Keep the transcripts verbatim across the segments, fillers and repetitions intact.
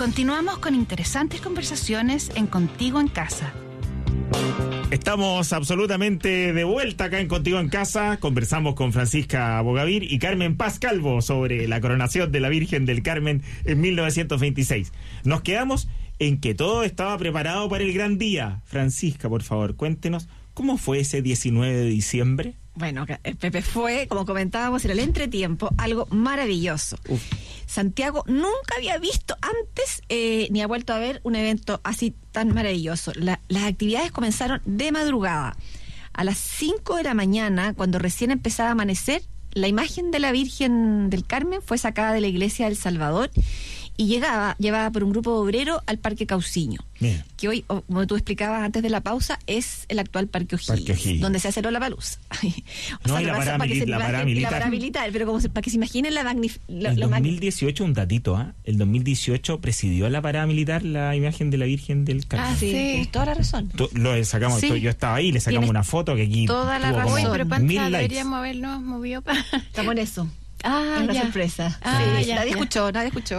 Continuamos con interesantes conversaciones en Contigo en Casa. Estamos absolutamente de vuelta acá en Contigo en Casa. Conversamos con Francisca Bogavir y Carmen Paz Calvo sobre la coronación de la Virgen del Carmen en mil novecientos veintiséis. Nos quedamos en que todo estaba preparado para el gran día. Francisca, por favor, cuéntenos, ¿cómo fue ese diecinueve de diciembre? Bueno, Pepe, fue, como comentábamos, en el entretiempo, algo maravilloso. Uf. Santiago nunca había visto antes, eh, ni ha vuelto a ver un evento así tan maravilloso. La, las actividades comenzaron de madrugada. A las cinco de la mañana, cuando recién empezaba a amanecer, la imagen de la Virgen del Carmen fue sacada de la iglesia del Salvador y llegaba, llevada por un grupo de obreros al Parque Cauciño, Bien. que hoy, como tú explicabas antes de la pausa, es el actual Parque O'Higgins, donde se hace Lollapalooza. No, y la paramilitar. La pero como se, para que se imaginen la magnificencia. El dos mil dieciocho, un datito, ¿ah? ¿eh? El dos mil dieciocho presidió la paramilitar la imagen de la Virgen del Carmen. Ah, sí, tienes toda la razón. Tú, lo sacamos, sí. Yo estaba ahí, le sacamos Tienes una foto que aquí toda la razón. Uy, pero Pancha, deberíamos habernos movido para... Estamos en eso. Ah, es una ya. sorpresa. Ah, sí, ya, nadie ya. escuchó, nadie escuchó.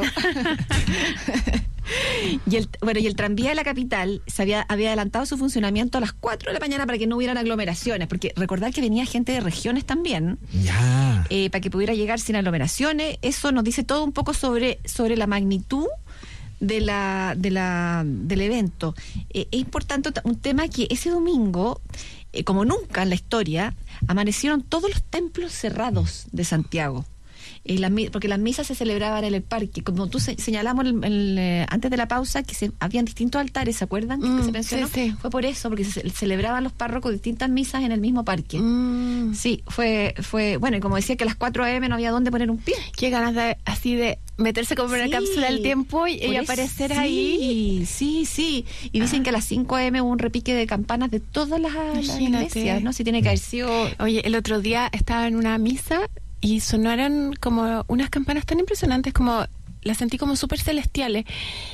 y el bueno y el tranvía de la capital se había, había adelantado su funcionamiento a las cuatro de la mañana para que no hubieran aglomeraciones, porque recordar que venía gente de regiones también, ya. eh, para que pudiera llegar sin aglomeraciones. Eso nos dice todo un poco sobre, sobre la magnitud de la, de la, del evento. Eh, es importante un tema que ese domingo, eh, como nunca en la historia, amanecieron todos los templos cerrados de Santiago. Eh, la, porque las misas se celebraban en el parque, como tú se, señalamos el, el, eh, antes de la pausa, que se, habían distintos altares, ¿se acuerdan? Mm, que se mencionó, sí, sí. Fue por eso, porque se celebraban los párrocos distintas misas en el mismo parque. Mm. Sí, fue, fue, bueno, y como decía que a las cuatro a eme no había dónde poner un pie. Qué ganas de, así de meterse como en Sí, una cápsula del tiempo y, y aparecer sí, ahí. Sí, sí, y dicen ah. que a las cinco a eme hubo un repique de campanas de todas las, las iglesias, ¿no? Si tiene que haber sido... Oye, el otro día estaba en una misa y sonaron como unas campanas tan impresionantes, como las sentí como súper celestiales.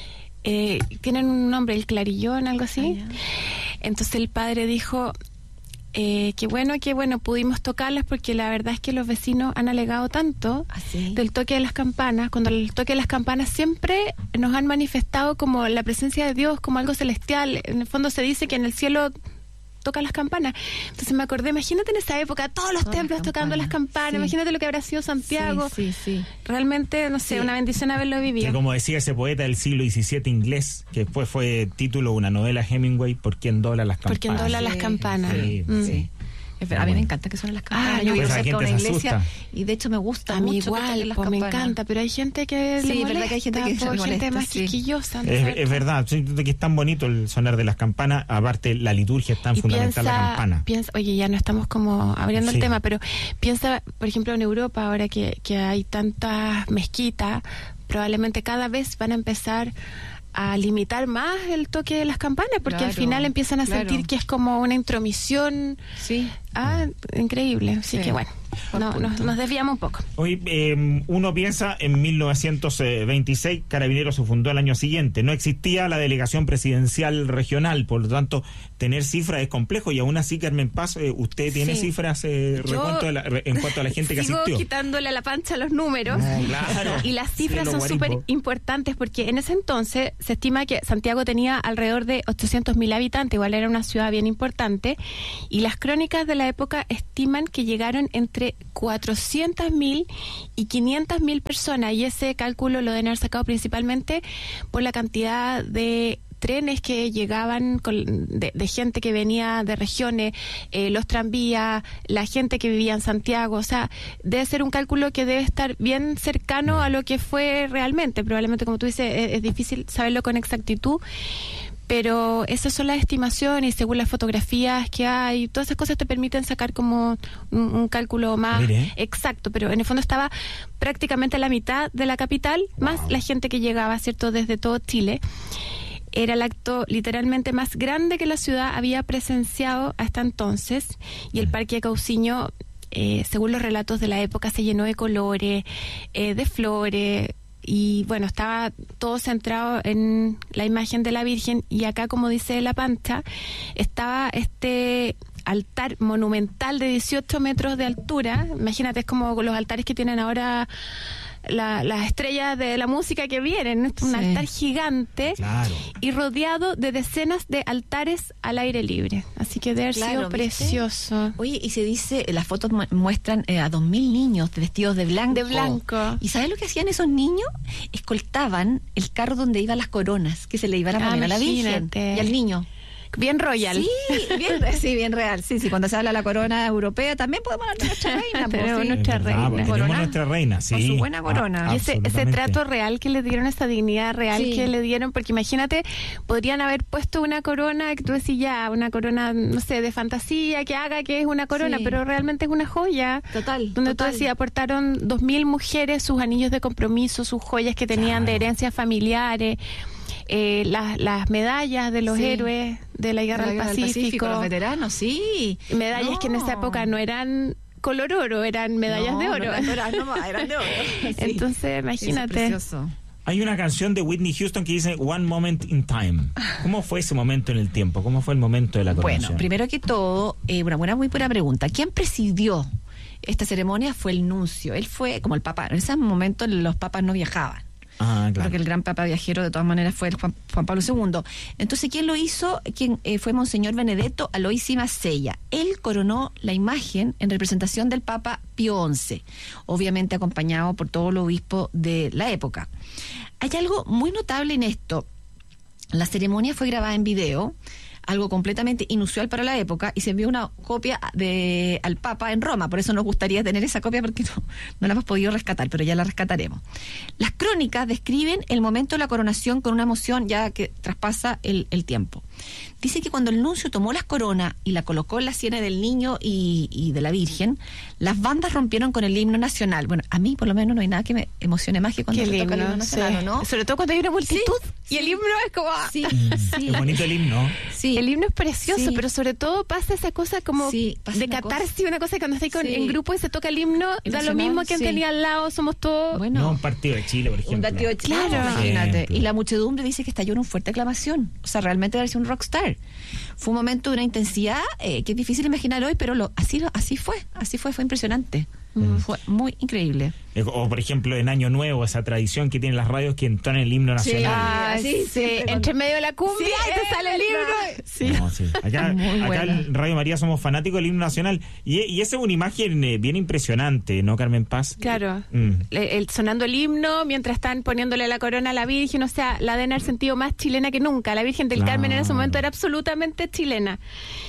Eh, tienen un nombre, el clarillón, algo así. Ah, entonces el padre dijo eh, que bueno, que bueno, pudimos tocarlas porque la verdad es que los vecinos han alegado tanto ¿Ah, sí? del toque de las campanas. Cuando el toque de las campanas siempre nos han manifestado como la presencia de Dios, como algo celestial. En el fondo se dice que en el cielo tocan las campanas. Entonces me acordé, imagínate en esa época todos los Todas templos las tocando las campanas, sí. Imagínate lo que habrá sido Santiago. Sí, sí, sí. Realmente, no sé, sí. una bendición haberlo vivido. Que como decía ese poeta del siglo diecisiete inglés, que después fue título de una novela Hemingway, ¿por quién dobla las campanas? ¿Por quién dobla sí. las campanas? Sí, mm. sí. A mí me encanta que suenen las campanas. Ah, yo no, vivo pues cerca de una iglesia asusta. y de hecho me gusta a mí mucho que igual, toquen las pues, me campanas. encanta, pero hay gente que Sí, le es molesta, verdad que hay gente que se po, le gente molesta, más sí. quisquillosa. ¿no? Es, es verdad, siento que es tan bonito el sonar de las campanas, aparte la liturgia es tan Y fundamental, piensa, la campana. Piensa, oye, ya no estamos como abriendo Sí. el tema, pero piensa, por ejemplo, en Europa, ahora que, que hay tantas mezquitas, probablemente cada vez van a empezar a limitar más el toque de las campanas, porque Claro, al final empiezan a claro. sentir que es como una intromisión. Sí. Ah, increíble. Así Sí. que bueno, no, nos, nos desviamos un poco. Hoy eh, uno piensa en mil novecientos veintiséis, Carabineros se fundó el año siguiente, no existía la delegación presidencial regional, por lo tanto tener cifras es complejo, y aún así, Carmen Paz, eh, usted tiene Sí. cifras eh, Yo recuento de la, re, en cuanto a la gente que sigo asistió. quitándole a la pancha los números. No, claro. Y las cifras Cielo son súper guaripo. importantes porque en ese entonces se estima que Santiago tenía alrededor de ochocientos mil habitantes, igual era una ciudad bien importante, y las crónicas de la época estiman que llegaron entre cuatrocientas mil y quinientas mil personas, y ese cálculo lo deben haber sacado principalmente por la cantidad de trenes que llegaban con, de, de gente que venía de regiones, eh, los tranvías, la gente que vivía en Santiago. O sea, debe ser un cálculo que debe estar bien cercano a lo que fue realmente. Probablemente, como tú dices, es, es difícil saberlo con exactitud, pero esas son las estimaciones, según las fotografías que hay, todas esas cosas te permiten sacar como un, un cálculo más Mire. exacto, pero en el fondo estaba prácticamente a la mitad de la capital, wow, más la gente que llegaba, ¿cierto?, desde todo Chile. Era el acto literalmente más grande que la ciudad había presenciado hasta entonces, y el Parque de Cauciño, eh, según los relatos de la época, se llenó de colores, eh, de flores, y bueno, estaba todo centrado en la imagen de la Virgen, y acá, como dice la Pancha, estaba este altar monumental de dieciocho metros de altura. Imagínate, es como los altares que tienen ahora la, las estrellas de la música que vienen. Esto es un Sí. altar gigante Claro. y rodeado de decenas de altares al aire libre. Así que debe haber Claro, sido ¿viste? precioso. Oye, y se dice, las fotos mu- muestran eh, a dos mil niños vestidos de blanco. De blanco. ¿Y sabes lo que hacían esos niños? Escoltaban el carro donde iban las coronas que se le iban a Ah, poner a la Virgen imagínate. y al niño. Bien royal. Sí, bien, sí, bien real. Sí, sí, cuando se habla de la corona europea también podemos hablar de nuestra reina. po, Tenemos sí. nuestra Es verdad, reina. pues, tenemos Corona. nuestra reina, sí. Con su buena corona. Ah, Y ese, ese absolutamente. trato real que le dieron, esa dignidad real Sí. que le dieron, porque imagínate, podrían haber puesto una corona que tú decís ya, una corona, no sé, de fantasía, que haga que es una corona, Sí. pero realmente es una joya. Total. Donde total. tú decías, aportaron dos mil mujeres sus anillos de compromiso, sus joyas que tenían de Claro. herencias familiares, eh, las, las medallas de los Sí. héroes de la Guerra, La del, Guerra del Pacífico, los veteranos, sí. medallas No. que en esa época no eran color oro, eran medallas No, de no oro. eran doradas nomás, eran de oro. Sí. Entonces, Sí, eso es imagínate. precioso. Hay una canción de Whitney Houston que dice One Moment in Time. ¿Cómo fue ese momento en el tiempo? ¿Cómo fue el momento de la coronación? Bueno, primero que todo, eh, una buena, muy buena pregunta. ¿Quién presidió esta ceremonia? Fue el nuncio. Él fue como el papa. En ese momento los papas no viajaban. Ah, claro. Porque el gran papa viajero de todas maneras fue el Juan, Juan Pablo segundo. Entonces, ¿quién lo hizo? Quien eh, fue Monseñor Benedetto Aloisi Macella. Él coronó la imagen en representación del Papa Pío once, obviamente acompañado por todos los obispos de la época. Hay algo muy notable en esto. La ceremonia fue grabada en video, algo completamente inusual para la época, y se envió una copia de al Papa en Roma. Por eso nos gustaría tener esa copia, porque no, no la hemos podido rescatar, pero ya la rescataremos. Las crónicas describen el momento de la coronación con una emoción ya que traspasa el, el tiempo. Dice que cuando el nuncio tomó las coronas y la colocó en la sienes del niño y, y de la Virgen, las bandas rompieron con el himno nacional. Bueno, a mí por lo menos no hay nada que me emocione más que cuando Qué se toca el lindo, himno nacional, sí. ¿o no? Sobre todo cuando hay una multitud Sí, y el sí. himno es como... Sí, sí. Es bonito el himno. Sí. El himno es precioso, Sí. pero sobre todo pasa esa cosa como Sí, pasa de una catarsis, cosa. una cosa que cuando estás con, Sí. en grupo y se toca el himno, El da lo nacional, mismo que sí. tenía al lado, somos todos... Bueno, No un partido de Chile, por ejemplo. un datio de Chile, Claro. imagínate. Ejemplo. Y la muchedumbre dice que estalló en una fuerte aclamación. O sea, realmente parecía un rockstar. Fue un momento de una intensidad eh, que es difícil imaginar hoy, pero lo, así, lo- así fue. Así fue, fue impresionante. Fue muy increíble. Eh, O, por ejemplo, en Año Nuevo, esa tradición que tienen las radios que entonan el himno nacional. Ah, Así, sí, siempre con- entre medio de la cumbia Sí, y te sale el es libro. verdad. Sí. No, sí. Acá, Muy acá buena. en Radio María somos fanáticos del himno nacional. Y, y esa es una imagen eh, bien impresionante, ¿no, Carmen Paz? Claro, Mm. Le- el- sonando el himno mientras están poniéndole la corona a la Virgen, o sea, la den el sentido más chilena que nunca. La Virgen del Claro. Carmen en ese momento era absolutamente chilena.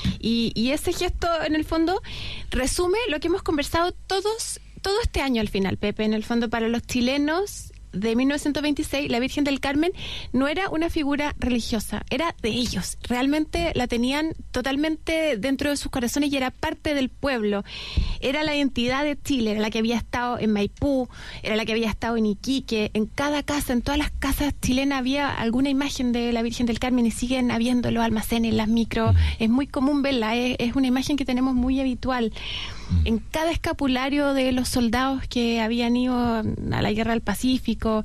Y, y ese gesto, en el fondo, resume lo que hemos conversado todos, todo este año al final, Pepe. En el fondo, para los chilenos de mil novecientos veintiséis, la Virgen del Carmen no era una figura religiosa, era de ellos. Realmente la tenían totalmente dentro de sus corazones y era parte del pueblo. Era la identidad de Chile, era la que había estado en Maipú, era la que había estado en Iquique. En cada casa, en todas las casas chilenas había alguna imagen de la Virgen del Carmen y siguen habiendo los almacenes, las micros. Es muy común verla, es, es una imagen que tenemos muy habitual. En cada escapulario de los soldados que habían ido a la Guerra del Pacífico,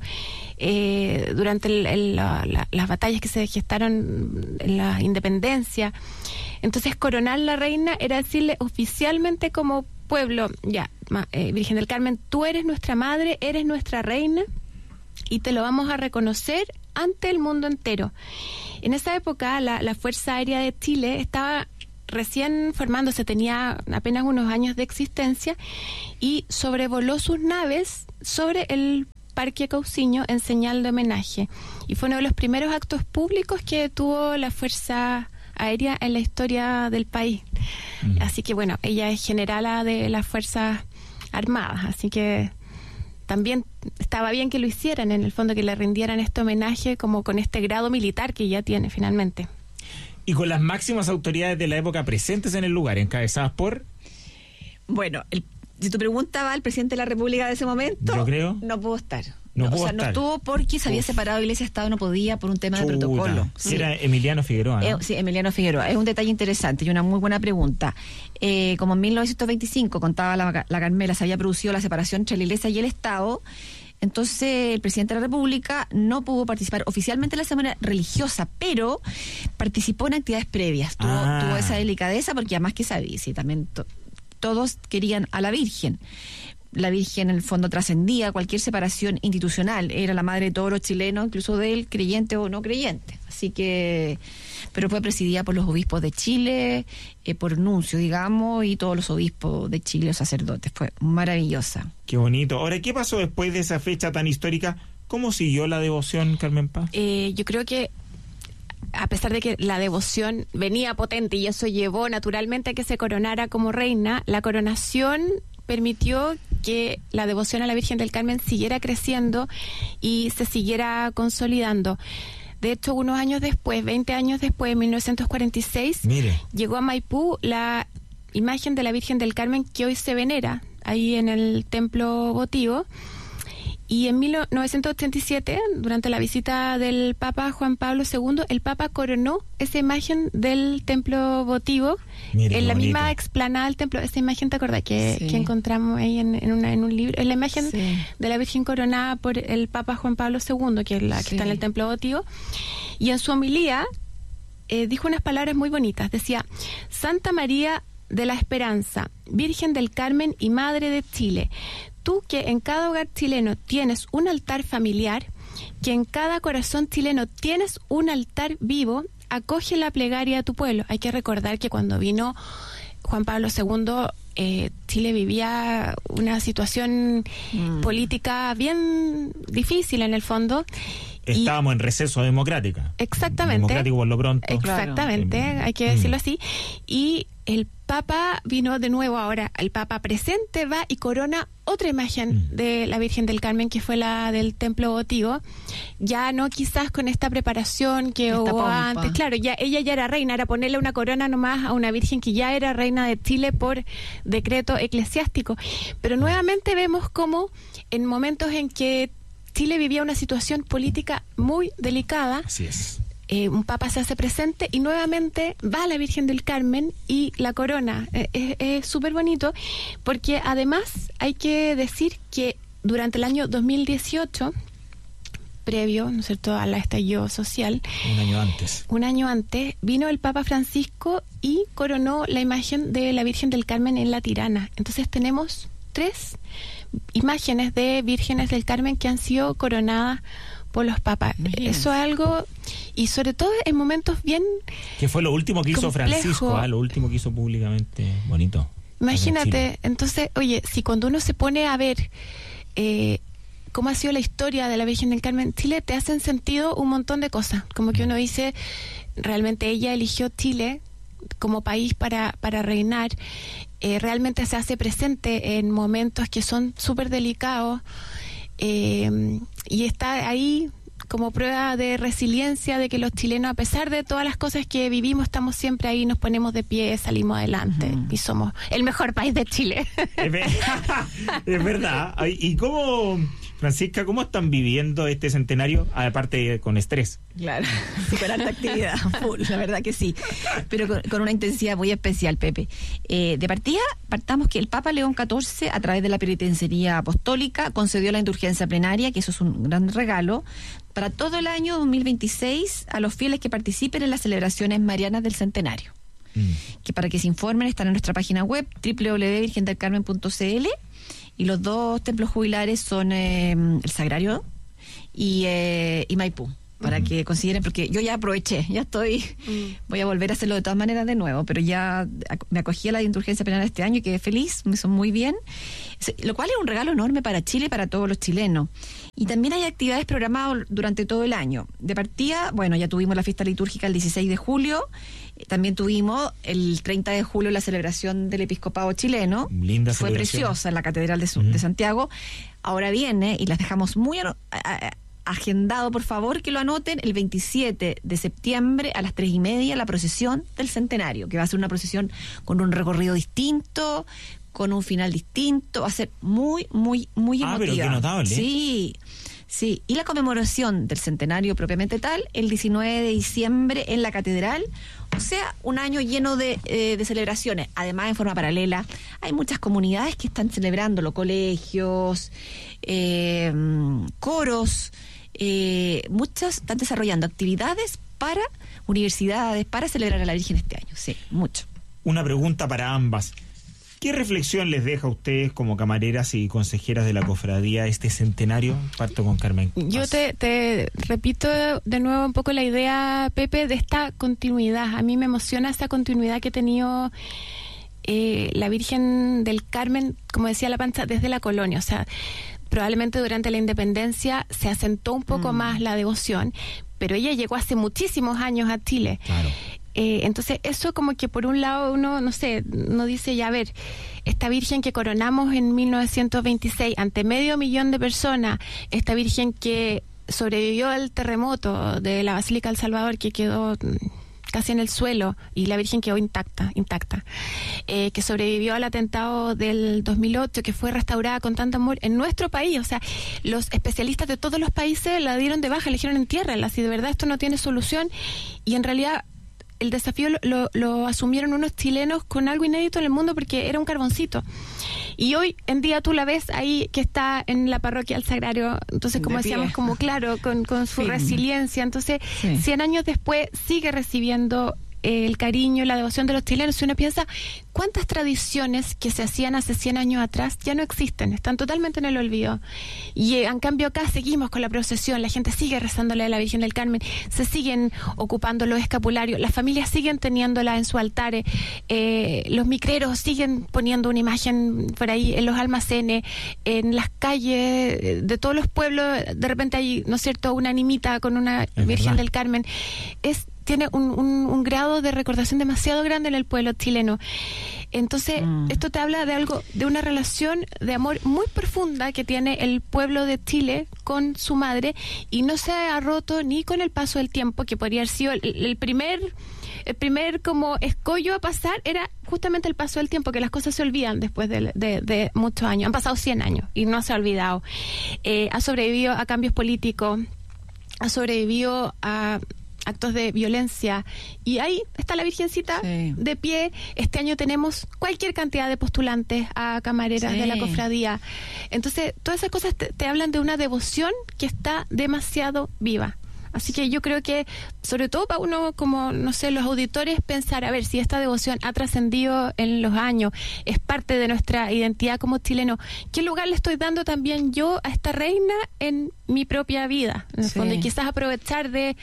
eh, durante el, el, la, la, las batallas que se gestaron en la independencia. Entonces, coronar la reina era decirle oficialmente como pueblo, ya, ma, eh, Virgen del Carmen, tú eres nuestra madre, eres nuestra reina, y te lo vamos a reconocer ante el mundo entero. En esa época, la, la Fuerza Aérea de Chile estaba recién formándose, tenía apenas unos años de existencia y sobrevoló sus naves sobre el Parque Cauciño en señal de homenaje. Y fue uno de los primeros actos públicos que tuvo la Fuerza Aérea en la historia del país. Mm. Así que bueno, ella es generala de las Fuerzas Armadas, así que también estaba bien que lo hicieran, en el fondo, que le rindieran este homenaje como con este grado militar que ya tiene finalmente. Y con las máximas autoridades de la época presentes en el lugar, encabezadas por... Bueno, el, si tu pregunta va al presidente de la República de ese momento, yo creo, no pudo estar. No, no pudo o sea, estar. no estuvo porque se había Uf. separado Iglesia-Estado, no podía por un tema Chuta. de protocolo. Sí. Era Emiliano Figueroa, ¿no? Eh, sí, Emiliano Figueroa. Es un detalle interesante y una muy buena pregunta. Eh, como en mil novecientos veinticinco, contaba la, la Carmela, se había producido la separación entre la Iglesia y el Estado. Entonces el presidente de la República no pudo participar oficialmente en la ceremonia religiosa, pero participó en actividades previas. Tuvo, Ah. tuvo esa delicadeza porque además que sabía, sí, también to- todos querían a la Virgen. la Virgen en el fondo trascendía cualquier separación institucional, era la madre de todos los chilenos, incluso de él, creyente o no creyente. Así que, pero fue presidida por los obispos de Chile, eh, por nuncio, digamos, y todos los obispos de Chile, los sacerdotes. Fue maravillosa. Qué bonito. Ahora, ¿qué pasó después de esa fecha tan histórica? ¿Cómo siguió la devoción, Carmen Paz? Eh, yo creo que a pesar de que la devoción venía potente y eso llevó naturalmente a que se coronara como reina, la coronación permitió que la devoción a la Virgen del Carmen siguiera creciendo y se siguiera consolidando. De hecho, unos años después, veinte años después, en mil novecientos cuarenta y seis, Mire. llegó a Maipú la imagen de la Virgen del Carmen que hoy se venera ahí en el templo votivo. Y en mil novecientos ochenta y siete, durante la visita del Papa Juan Pablo segundo, el Papa coronó esa imagen del templo votivo. Mira, en la bonito. Misma explanada del templo. Esa imagen, ¿te acuerdas? Que, sí. que encontramos ahí en, en, una, en un libro. Es la imagen sí. de la Virgen coronada por el Papa Juan Pablo segundo, que es la que sí. está en el templo votivo. Y en su homilía eh, dijo unas palabras muy bonitas. Decía: Santa María de la Esperanza, Virgen del Carmen y Madre de Chile, tú que en cada hogar chileno tienes un altar familiar, que en cada corazón chileno tienes un altar vivo, acoge la plegaria de tu pueblo. Hay que recordar que cuando vino Juan Pablo segundo, eh, Chile vivía una situación mm. política bien difícil en el fondo. Estábamos y, en receso democrático. Exactamente. Democrático por lo pronto. Exactamente, claro. Hay que decirlo así. Y el Papa vino de nuevo ahora, el Papa presente va y corona otra imagen mm. de la Virgen del Carmen, que fue la del templo votivo, ya no quizás con esta preparación que esta hubo pompa. antes, claro, ya ella ya era reina, era ponerle una corona nomás a una Virgen que ya era reina de Chile por decreto eclesiástico, pero nuevamente vemos cómo en momentos en que Chile vivía una situación política muy delicada, así es. Eh, un papa se hace presente y nuevamente va a la Virgen del Carmen y la corona. Eh, es súper bonito porque además hay que decir que durante el año dos mil dieciocho, previo, ¿no es cierto?, al estallido social, un año antes, un año antes, vino el Papa Francisco y coronó la imagen de la Virgen del Carmen en La Tirana. Entonces tenemos tres imágenes de vírgenes del Carmen que han sido coronadas por los papas. Bien. Eso es algo, y sobre todo en momentos bien que fue lo último que hizo complejo. Francisco, ¿eh? Lo último que hizo públicamente, bonito. Imagínate, entonces, oye, si cuando uno se pone a ver eh, cómo ha sido la historia de la Virgen del Carmen en Chile, te hacen sentido un montón de cosas, como que uno dice, realmente ella eligió Chile como país para, para reinar, eh, realmente se hace presente en momentos que son súper delicados, eh, y está ahí como prueba de resiliencia, de que los chilenos, a pesar de todas las cosas que vivimos, estamos siempre ahí, nos ponemos de pie, salimos adelante, uh-huh. y somos el mejor país de Chile. Es verdad. Es verdad. ¿Y cómo, Francisca, cómo están viviendo este centenario, aparte con estrés? Claro, super alta actividad, full, la verdad que sí, pero con, con una intensidad muy especial, Pepe. Eh, de partida, partamos que el Papa León catorce, a través de la penitenciaría apostólica, concedió la indulgencia plenaria, que eso es un gran regalo, para todo el año dos mil veintiséis a los fieles que participen en las celebraciones marianas del centenario. Mm. Que para que se informen están en nuestra página web doble u doble u doble u punto virgen del carmen punto c l, y los dos templos jubilares son eh, el Sagrario y, eh, y Maipú, para uh-huh. que consideren, porque yo ya aproveché, ya estoy, uh-huh. voy a volver a hacerlo de todas maneras de nuevo, pero ya me acogí a la indulgencia plenaria este año y quedé feliz, me hizo muy bien, lo cual es un regalo enorme para Chile y para todos los chilenos. Y también hay actividades programadas durante todo el año. De partida, bueno, ya tuvimos la fiesta litúrgica el dieciséis de julio, también tuvimos el treinta de julio la celebración del episcopado chileno. Linda Fue preciosa en la Catedral de, uh-huh. de Santiago. Ahora viene, y las dejamos muy a, a, agendado, por favor, que lo anoten, el veintisiete de septiembre a las tres y media, la procesión del centenario, que va a ser una procesión con un recorrido distinto, con un final distinto, va a ser muy, muy, muy emotiva. Ah, pero qué notable. Sí, sí. Y la conmemoración del centenario propiamente tal, el diecinueve de diciembre en la Catedral, o sea, un año lleno de, eh, de celebraciones. Además, en forma paralela, hay muchas comunidades que están celebrándolo, colegios, eh, coros, eh, muchas están desarrollando actividades para universidades, para celebrar a la Virgen este año. Sí, mucho. Una pregunta para ambas. ¿Qué reflexión les deja a ustedes como camareras y consejeras de la cofradía este centenario? Parto con Carmen. Yo te, te repito de nuevo un poco la idea, Pepe, de esta continuidad. A mí me emociona esta continuidad que ha tenido eh, la Virgen del Carmen, como decía la Pancha, desde la colonia. O sea, probablemente durante la independencia se asentó un poco mm. más la devoción, pero ella llegó hace muchísimos años a Chile. Claro. Eh, entonces eso como que por un lado uno, no sé, no dice ya, a ver, esta Virgen que coronamos en mil novecientos veintiséis ante medio millón de personas, esta Virgen que sobrevivió al terremoto de la Basílica del Salvador, que quedó casi en el suelo, y la Virgen quedó intacta, intacta, eh, que sobrevivió al atentado del dos mil ocho, que fue restaurada con tanto amor en nuestro país. O sea, los especialistas de todos los países la dieron de baja, la dijeron entiérrenla, si de verdad esto no tiene solución, y en realidad el desafío lo, lo, lo asumieron unos chilenos con algo inédito en el mundo, porque era un carboncito. Y hoy en día tú la ves ahí que está en la parroquia del Sagrario, entonces como decíamos, como claro, con, con su sí. resiliencia. Entonces, sí. cien años después sigue recibiendo el cariño, la devoción de los chilenos. Si uno piensa cuántas tradiciones que se hacían hace cien años atrás ya no existen, están totalmente en el olvido, y eh, en cambio acá seguimos con la procesión, la gente sigue rezándole a la Virgen del Carmen, se siguen ocupando los escapularios, las familias siguen teniéndola en su altar, eh, los micreros siguen poniendo una imagen por ahí en los almacenes, en las calles de todos los pueblos, de repente hay, ¿no es cierto?, una animita con una es Virgen verdad. del Carmen. Es tiene un, un, un grado de recordación demasiado grande en el pueblo chileno. Entonces, mm. esto te habla de algo, de una relación de amor muy profunda que tiene el pueblo de Chile con su madre, y no se ha roto ni con el paso del tiempo, que podría haber sido el, el primer el primer como escollo a pasar, era justamente el paso del tiempo, que las cosas se olvidan después de, de, de muchos años. Han pasado cien años y no se ha olvidado. Eh, ha sobrevivido a cambios políticos, ha sobrevivido a actos de violencia, y ahí está la Virgencita sí. de pie. Este año tenemos cualquier cantidad de postulantes a camareras sí. de la cofradía. Entonces, todas esas cosas te, te hablan de una devoción que está demasiado viva. Así que yo creo que, sobre todo para uno como, no sé, los auditores, pensar, a ver, si esta devoción ha trascendido en los años, es parte de nuestra identidad como chileno, ¿qué lugar le estoy dando también yo a esta reina en mi propia vida? En el sí. fondo, y quizás aprovechar de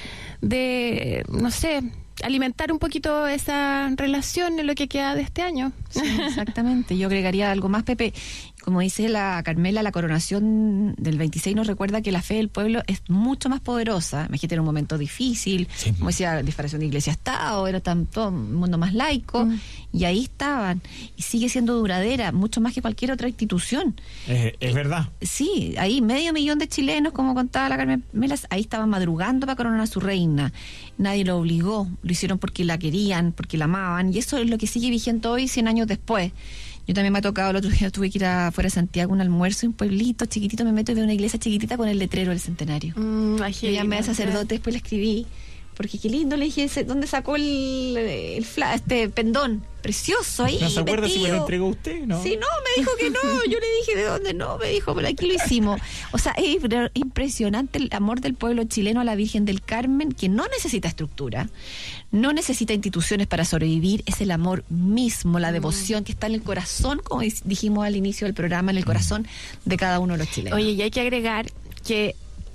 de, no sé, alimentar un poquito esa relación en lo que queda de este año. Sí, exactamente. Yo agregaría algo más, Pepe. Como dice la Carmela, la coronación del veintiséis nos recuerda que la fe del pueblo es mucho más poderosa. Imagínate, era un momento difícil, sí. como decía, separación de iglesia-estado, era tan, todo un mundo más laico, mm. y ahí estaban. Y sigue siendo duradera, mucho más que cualquier otra institución. Es, es verdad. Sí, ahí medio millón de chilenos, como contaba la Carmela, ahí estaban madrugando para coronar a su reina. Nadie lo obligó, lo hicieron porque la querían, porque la amaban, y eso es lo que sigue vigente hoy, cien años después. Yo también me ha tocado, el otro día tuve que ir afuera de Santiago, un almuerzo, un pueblito chiquitito, me meto de una iglesia chiquitita con el letrero del centenario. Mm, yo llamé al sacerdote, después le escribí, porque qué lindo, le dije, ¿dónde sacó el, el fla, este pendón? Precioso ahí. ¿No se acuerda si me lo entregó usted? ¿No? Sí, no, me dijo que no. Yo le dije, ¿de dónde? No, me dijo, pero aquí lo hicimos. O sea, es impresionante el amor del pueblo chileno a la Virgen del Carmen, que no necesita estructura, no necesita instituciones para sobrevivir, es el amor mismo, la devoción que está en el corazón, como dijimos al inicio del programa, en el corazón de cada uno de los chilenos. Oye, y hay que agregar que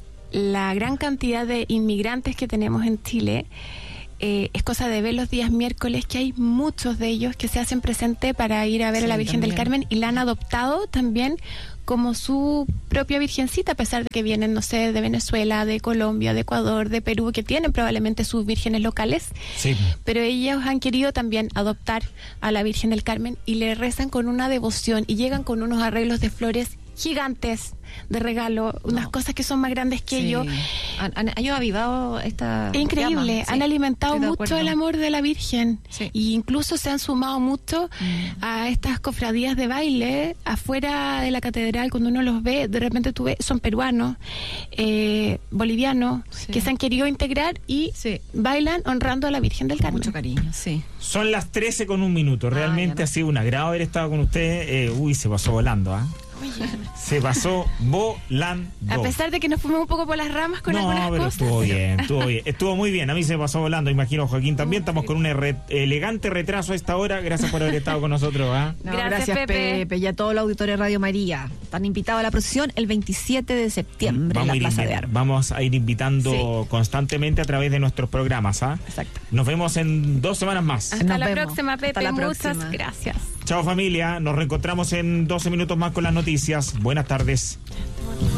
la gran cantidad de inmigrantes que tenemos en Chile, eh, es cosa de ver los días miércoles que hay muchos de ellos que se hacen presente para ir a ver sí, a la Virgen también. del Carmen, y la han adoptado también como su propia virgencita, a pesar de que vienen, no sé, de Venezuela, de Colombia, de Ecuador, de Perú, que tienen probablemente sus vírgenes locales, sí. pero ellos han querido también adoptar a la Virgen del Carmen y le rezan con una devoción y llegan con unos arreglos de flores gigantes de regalo, unas no. cosas que son más grandes que sí. ellos. Han, han, ellos avivado esta increíble, llama. han sí. alimentado mucho acuerdo. el amor de la Virgen, sí. y incluso se han sumado mucho mm. a estas cofradías de baile afuera de la catedral. Cuando uno los ve, de repente tú ves, son peruanos, eh, bolivianos, sí. que se han querido integrar y sí. bailan honrando a la Virgen del Carmen. Mucho cariño, sí. Son las trece con un minuto. Realmente ah, ha sido un agrado haber estado con ustedes. Eh, uy, se pasó volando, ¿ah? ¿eh? Se pasó volando. A pesar de que nos fuimos un poco por las ramas con no, algunas pero cosas. estuvo bien, estuvo bien. Estuvo muy bien. A mí se me pasó volando. Imagino, Joaquín, también estamos con un re- elegante retraso a esta hora. Gracias por haber estado con nosotros. ¿eh? No, Gracias, gracias, Pepe. Pepe. Y a todo el auditorio de Radio María. Están invitados a la procesión el veintisiete de septiembre Vamos, a en ir la Plaza invi- de Armas. vamos a ir invitando Sí. constantemente a través de nuestros programas. ¿ah? Exacto. Nos vemos en dos semanas más. Hasta Nos la vemos. próxima, Pepe. Hasta la Muchas próxima. gracias. Chao, familia. Nos reencontramos en doce minutos más con las noticias. Buenas tardes.